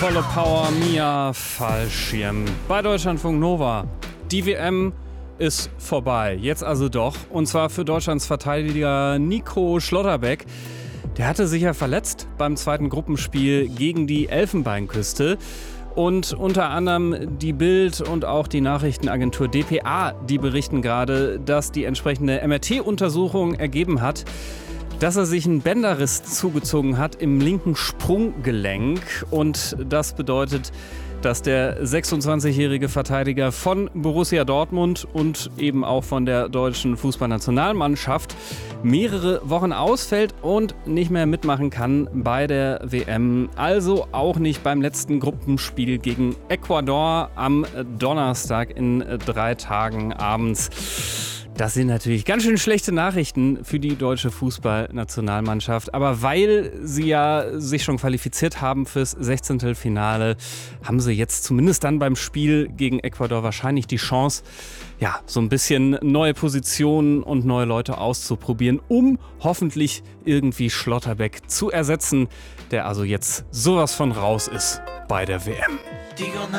Volle Power, Mia Fallschirm bei Deutschlandfunk Nova. Die WM ist vorbei, jetzt also doch. Und zwar für Deutschlands Verteidiger Nico Schlotterbeck. Der hatte sich ja verletzt beim zweiten Gruppenspiel gegen die Elfenbeinküste. Und unter anderem die Bild und auch die Nachrichtenagentur dpa, die berichten gerade, dass die entsprechende MRT-Untersuchung ergeben hat, dass er sich einen Bänderriss zugezogen hat im linken Sprunggelenk. Und das bedeutet, dass der 26-jährige Verteidiger von Borussia Dortmund und eben auch von der deutschen Fußballnationalmannschaft mehrere Wochen ausfällt und nicht mehr mitmachen kann bei der WM. Also auch nicht beim letzten Gruppenspiel gegen Ecuador am Donnerstag in 3 Tagen abends. Das sind natürlich ganz schön schlechte Nachrichten für die deutsche Fußballnationalmannschaft. Aber weil sie ja sich schon qualifiziert haben fürs 16. Finale, haben sie jetzt zumindest dann beim Spiel gegen Ecuador wahrscheinlich die Chance, ja, so ein bisschen neue Positionen und neue Leute auszuprobieren, um hoffentlich irgendwie Schlotterbeck zu ersetzen, der also jetzt sowas von raus ist bei der WM.